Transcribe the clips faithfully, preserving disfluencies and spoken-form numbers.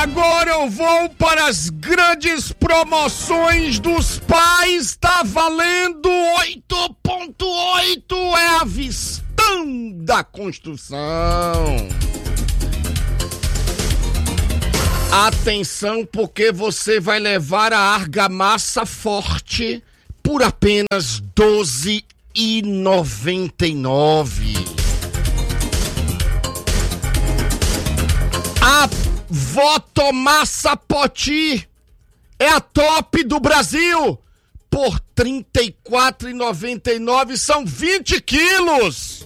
agora eu vou para as grandes promoções dos pais. Tá valendo oito ponto oito, é a Vistão da Construção. Atenção, porque você vai levar a argamassa forte por apenas doze reais e noventa e nove centavos. A Votomassa Poti é a top do Brasil por trinta e quatro reais e noventa e nove centavos, são vinte quilos.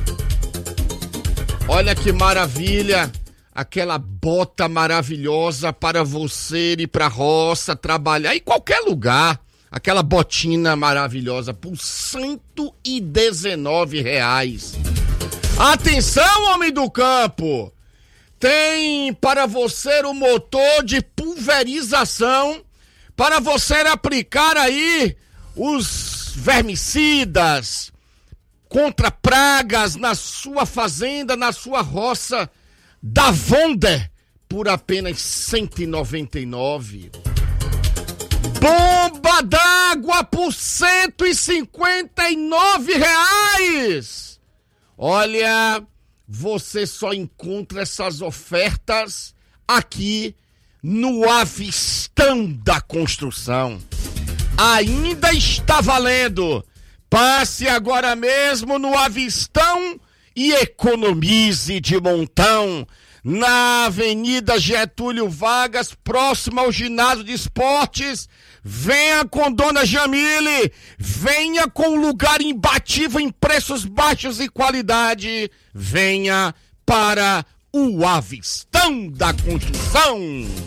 Olha que maravilha, aquela bota maravilhosa para você ir para a roça, trabalhar em qualquer lugar. Aquela botina maravilhosa por cento e dezenove reais. Atenção, homem do campo! Tem para você o motor de pulverização para você aplicar aí os vermicidas contra pragas na sua fazenda, na sua roça, da Wonder por apenas cento e noventa e nove reais. Bomba d'água por cento e cinquenta e nove reais. Olha, você só encontra essas ofertas aqui no Avistão da Construção. Ainda está valendo. Passe agora mesmo no Avistão e economize de montão. Na Avenida Getúlio Vargas, próximo ao ginásio de esportes. Venha com Dona Jamile, venha com lugar imbatível em preços baixos e qualidade. Venha para o Avistão da Construção.